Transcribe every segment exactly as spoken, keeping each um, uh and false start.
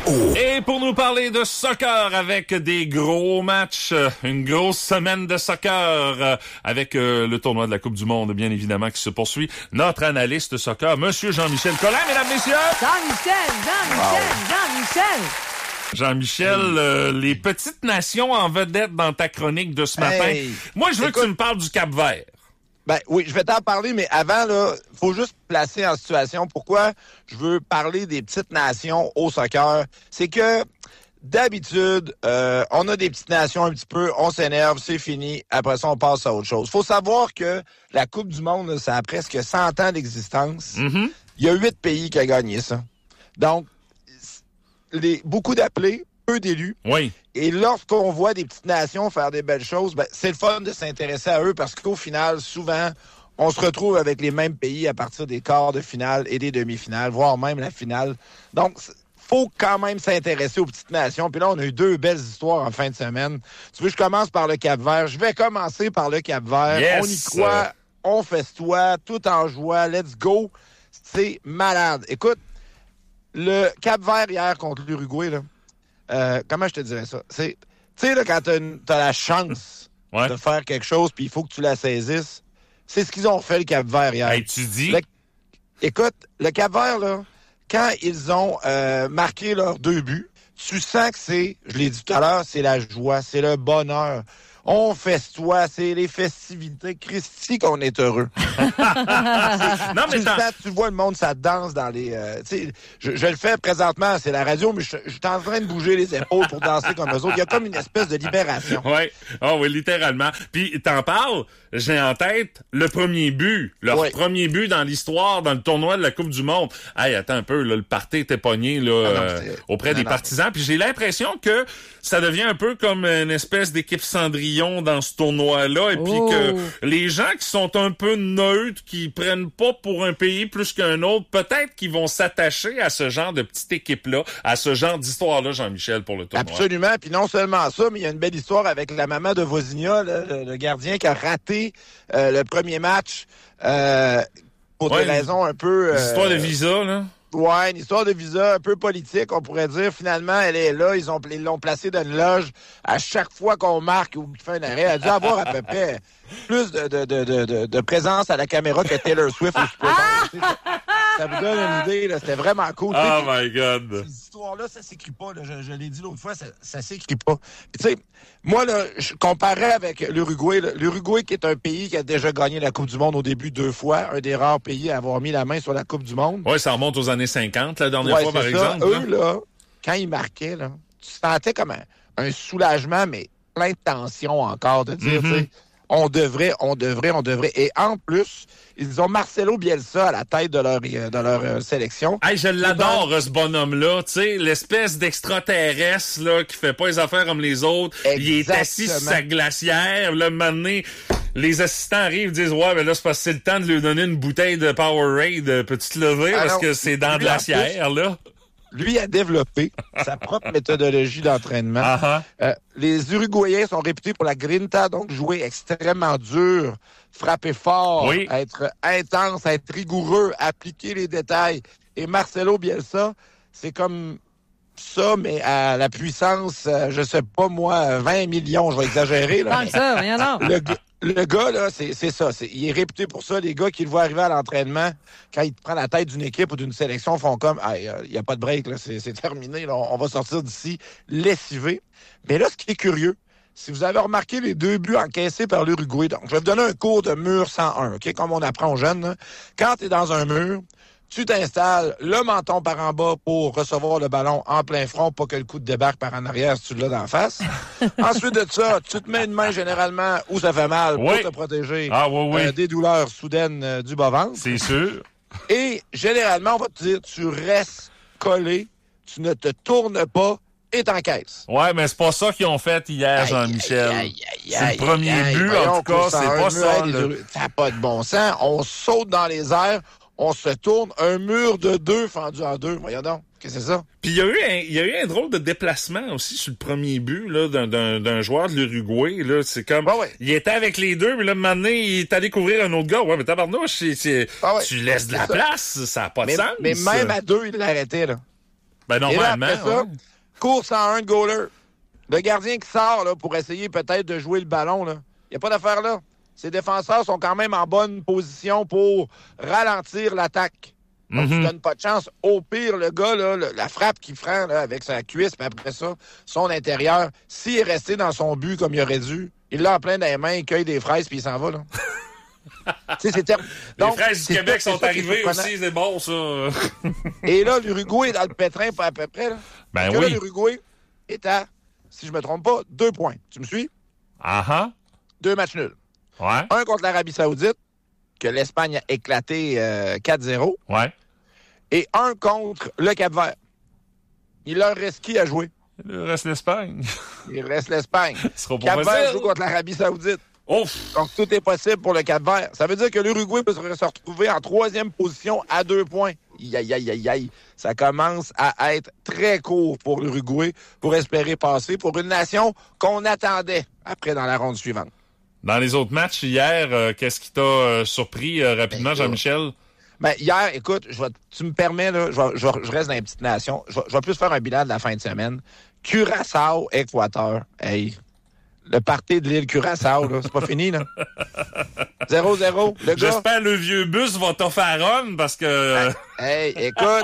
Et pour nous parler de soccer avec des gros matchs, une grosse semaine de soccer avec euh, le tournoi de la Coupe du Monde, bien évidemment, qui se poursuit, notre analyste soccer, Monsieur Jean-Michel Collin, mesdames, messieurs! Jean-Michel, Jean-Michel, wow. Jean-Michel! Jean-Michel, euh, les petites nations en vedette dans ta chronique de ce matin. Hey, Moi, je veux écoute, que tu me parles du Cap-Vert. Ben oui, je vais t'en parler, mais avant, là, faut juste placer en situation. Pourquoi je veux parler des petites nations au soccer? C'est que d'habitude, euh, on a des petites nations un petit peu, on s'énerve, c'est fini. Après ça, on passe à autre chose. Faut savoir que la Coupe du Monde, là, ça a presque cent ans d'existence. Mm-hmm. Il y a huit pays qui ont gagné ça. Donc, les, beaucoup d'appelés, peu d'élus. Oui. Et lorsqu'on voit des petites nations faire des belles choses, ben, c'est le fun de s'intéresser à eux parce qu'au final, souvent, on se retrouve avec les mêmes pays à partir des quarts de finale et des demi-finales, voire même la finale. Donc, faut quand même s'intéresser aux petites nations. Puis là, on a eu deux belles histoires en fin de semaine. Tu veux, je commence par le Cap-Vert. Je vais commencer par le Cap-Vert. Yes. On y croit, on festoie, tout en joie, let's go. C'est malade. Écoute, le Cap-Vert hier contre l'Uruguay, là, euh, comment je te dirais ça? C'est, tu sais, là, quand t'as, une, t'as la chance ouais. de faire quelque chose puis il faut que tu la saisisses, c'est ce qu'ils ont fait, le Cap-Vert hier. Hey, tu dis? Le, écoute, le Cap-Vert, là, quand ils ont euh, marqué leurs deux buts, tu sens que c'est, je l'ai dit tout à l'heure, c'est la joie, c'est le bonheur. On festoie, c'est les festivités. Christy, qu'on est heureux. non, mais tu, sens, tu vois le monde, ça danse dans les... Euh, je, je le fais présentement, c'est la radio, mais je, je suis en train de bouger les épaules pour danser comme eux autres. Il y a comme une espèce de libération. Oui, oh, oui, littéralement. Puis, t'en parles, j'ai en tête le premier but. Leur oui. premier but dans l'histoire, dans le tournoi de la Coupe du Monde. Hey, attends un peu, là, le party était pogné là, non, non, euh, auprès non, des non. partisans. Puis j'ai l'impression que ça devient un peu comme une espèce d'équipe Cendrillon dans ce tournoi-là, et puis oh. que les gens qui sont un peu neutres, qui prennent pas pour un pays plus qu'un autre, peut-être qu'ils vont s'attacher à ce genre de petite équipe-là, à ce genre d'histoire-là, Jean-Michel, pour le tournoi. Absolument, puis non seulement ça, mais il y a une belle histoire avec la maman de Vozinha, le, le, le gardien qui a raté euh, le premier match euh, pour ouais, des raisons un peu... Euh, histoire de visa, là. Ouais, une histoire de visa un peu politique, on pourrait dire. Finalement, elle est là. Ils ont ils l'ont placée dans une loge. À chaque fois qu'on marque ou qu'il fait un arrêt, elle a dû avoir à peu près plus de, de, de, de, de présence à la caméra que Taylor Swift au Super Bowl. Ça vous donne une idée, là. C'était vraiment cool. Oh my God! Ces histoires-là, ça s'écrit pas. Là. Je, je l'ai dit l'autre fois, ça, ça s'écrit pas. Tu sais, moi, là, je comparais avec l'Uruguay. Là. L'Uruguay, qui est un pays qui a déjà gagné la Coupe du Monde au début deux fois, un des rares pays à avoir mis la main sur la Coupe du Monde. Oui, ça remonte aux années cinquante, la dernière ouais, fois, par ça. exemple. Eux, là, quand ils marquaient, là, tu sentais comme un, un soulagement, mais plein de tension encore, de dire, mm-hmm. tu sais, on devrait, on devrait, on devrait. Et en plus, ils ont Marcelo Bielsa à la tête de leur, de leur euh, sélection. Hey, je l'adore, dans... ce bonhomme-là. Tu sais, l'espèce d'extraterrestre là, qui fait pas les affaires comme les autres. Exactement. Il est assis sur sa glacière. Là, maintenant, les assistants arrivent et disent « Ouais, mais là, c'est parce que c'est le temps de lui donner une bouteille de Powerade. Peux-tu te lever? Ah, parce non, que c'est dans de glacière, là. » Lui a développé sa propre méthodologie d'entraînement. Uh-huh. Euh, les Uruguayens sont réputés pour la grinta, donc jouer extrêmement dur, frapper fort, oui. être intense, être rigoureux, appliquer les détails. Et Marcelo Bielsa, c'est comme ça, mais à la puissance, euh, je sais pas moi, vingt millions, je vais exagérer. Là, mais ça, rien non. Le, le gars, là, c'est, c'est ça. C'est, il est réputé pour ça. Les gars qui le voient arriver à l'entraînement, quand il prend la tête d'une équipe ou d'une sélection, font comme « il n'y a pas de break, là, c'est, c'est terminé, là, on va sortir d'ici lessivé ». Mais là, ce qui est curieux, si vous avez remarqué les deux buts encaissés par l'Uruguay, donc je vais vous donner un cours de mur cent un, OK, comme on apprend aux jeunes. Là. Quand tu es dans un mur, tu t'installes le menton par en bas pour recevoir le ballon en plein front, pas que le coup de débarque par en arrière si tu l'as d'en face. Ensuite de ça, tu te mets une main généralement où ça fait mal pour oui. te protéger ah, oui, oui. Euh, des douleurs soudaines euh, du bas-ventre. C'est sûr. Et généralement, on va te dire, tu restes collé, tu ne te tournes pas et t'encaisses. Ouais, mais c'est pas ça qu'ils ont fait hier, aïe, Jean-Michel. Aïe, aïe, aïe, c'est le premier aïe, but, aïe, en tout cas, c'est pas ça. Ça n'a pas de bon sens. On saute dans les airs, on se tourne, un mur de deux fendu en deux. Voyons donc, qu'est-ce que c'est ça? Puis il y a eu un, il y a eu un drôle de déplacement aussi sur le premier but là d'un, d'un, d'un joueur de l'Uruguay. Là, c'est comme, ah ouais. il était avec les deux, mais là, maintenant, il est allé couvrir un autre gars. Ouais, mais tabarnouche, c'est, c'est, ah ouais. tu laisses de la ça. place, ça n'a pas de mais, sens. Mais même à deux, il l'arrêtait, là. Ben, normalement, Et là, après ça, ouais. course en un de goaler. Le gardien qui sort là, pour essayer peut-être de jouer le ballon, il n'y a pas d'affaire là. Ses défenseurs sont quand même en bonne position pour ralentir l'attaque. Donc, Mm-hmm. tu donnes pas de chance. Au pire, le gars, là, le- la frappe qu'il prend là, avec sa cuisse, puis après ça, son intérieur, s'il est resté dans son but comme il aurait dû, il l'a en plein dans les mains, il cueille des fraises, puis il s'en va. Là. Tu sais, c'est ter... Les Donc, fraises du c'est Québec ça- sont c'est ça qui est arrivées surprenant. aussi, c'est bon, ça. Et là, l'Uruguay est dans le pétrin, pas à peu près. Là. Ben Parce que là, oui. l'Uruguay est à, si je me trompe pas, deux points. Tu me suis? Ah ah. Deux matchs nuls. Ouais, Un contre l'Arabie Saoudite, que l'Espagne a éclaté euh, quatre zéro, ouais. et un contre le Cap-Vert. Il leur reste qui à jouer? Il reste l'Espagne. Il reste l'Espagne. Ce sera pas Cap-Vert facile. joue contre l'Arabie Saoudite. Ouf! Donc, tout est possible pour le Cap-Vert. Ça veut dire que l'Uruguay peut se retrouver en troisième position à deux points. Aïe, aïe, aïe, aïe. Ça commence à être très court pour l'Uruguay pour espérer passer pour une nation qu'on attendait après dans la ronde suivante. Dans les autres matchs hier, euh, qu'est-ce qui t'a euh, surpris euh, rapidement, Ben, Jean-Michel? Ben, hier, écoute, je vais, tu me permets, là, je, vais- je, vais- je reste dans une petite nation. Je vais, je vais plus faire un bilan de la fin de semaine. Curaçao, Équateur. Hey, le party de l'île Curaçao, là, c'est pas fini, là. zéro zéro. Le gars, J'espère le vieux bus va t'en faire run parce que... hey, écoute,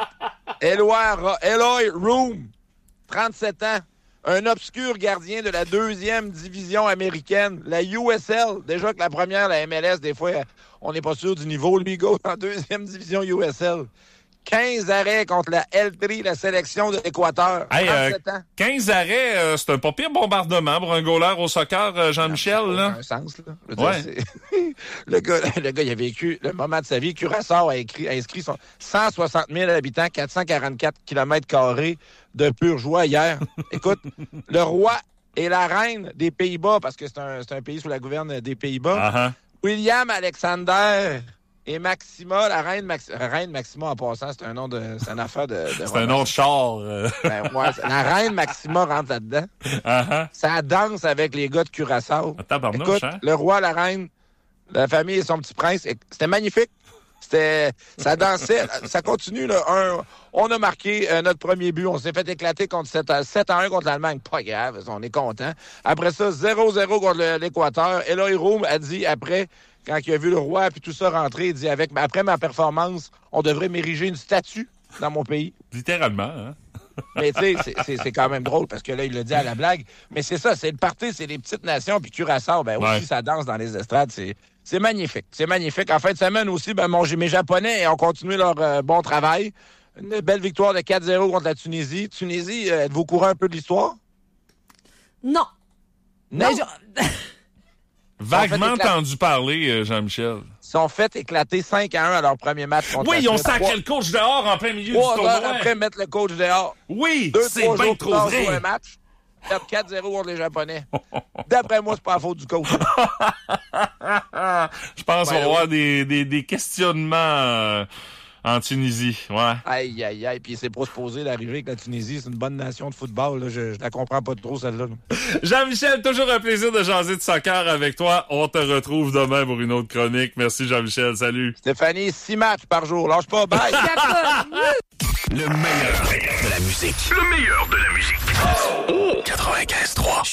Eloy, Eloy Room, trente-sept ans, un obscur gardien de la deuxième division américaine, la U S L. Déjà que la première, la M L S, des fois, on n'est pas sûr du niveau. Lui, go en deuxième division U S L. quinze arrêts contre la L trois, la sélection de l'Équateur. Hey, euh, trente-sept ans. quinze arrêts, euh, c'est un pas pire bombardement pour un goaler au soccer, euh, Jean-Michel, Ça n'a là. aucun sens, là. Je veux dire, Ouais. c'est- le, gars, le gars, il a vécu le moment de sa vie. Curaçao a, écrit, a inscrit son cent soixante mille habitants, quatre cent quarante-quatre kilomètres carrés de pure joie hier. Écoute, le roi et la reine des Pays-Bas, parce que c'est un, c'est un pays sous la gouverne des Pays-Bas, Ah ah. William Alexander et Maxima, la reine, Max, reine Maxima en passant, c'est un nom de, c'est une affaire de, de C'est un nom de char. euh. Ben, ouais, c'est- la reine Maxima rentre là-dedans. Ah ah. Ça danse avec les gars de Curaçao. Ah, tabarnouche, Écoute, hein? le roi, la reine, la famille et son petit prince, et- c'était magnifique. C'était, ça dansait, ça continue, là. Un, on a marqué euh, notre premier but. On s'est fait éclater contre sept à un contre l'Allemagne. Pas grave, on est content. Après ça, zéro zéro contre le- l'Équateur. Eloy Room a dit après, quand il a vu le roi puis tout ça rentrer, il dit avec, après ma performance, on devrait m'ériger une statue dans mon pays. Littéralement, hein? Mais tu sais, c'est- c'est c'est quand même drôle parce que là, il le dit à la blague. Mais c'est ça, c'est le party, c'est les petites nations. Puis Curaçao, ben aussi, Ouais. ça danse dans les estrades. C'est c'est magnifique. C'est magnifique. En fin de semaine aussi, ben, mon, mes Japonais ont continué leur euh, bon travail. Une belle victoire de quatre zéro contre la Tunisie. Tunisie, euh, êtes-vous au courant un peu de l'histoire? Non. Non. Mais je- Vaguement En fait, éclat- entendu parler, euh, Jean-Michel. Ils sont fait éclater cinq à un à leur premier match contre Oui, la ils ont Suède. sacré Trois- le coach dehors en plein milieu du Trois heures tournoi. après mettre le coach dehors. Oui, Deux, c'est trois bien jours trop plus tard, jouer vrai. un match. quatre zéro contre les Japonais. D'après moi, c'est pas la faute du coach. Je pense qu'on Ouais, va avoir des, des, des questionnements euh, en Tunisie. Ouais. Aïe, aïe, aïe. Puis c'est pas supposé d'arriver que la Tunisie, c'est une bonne nation de football. Là. Je, je la comprends pas trop, celle-là. là. Jean-Michel, toujours un plaisir de jaser de soccer avec toi. On te retrouve demain pour une autre chronique. Merci Jean-Michel, salut. Stéphanie, six matchs par jour. Lâche pas, bye! Capote. Le meilleur de la musique. Le meilleur de la musique. quatre-vingt-quinze trois.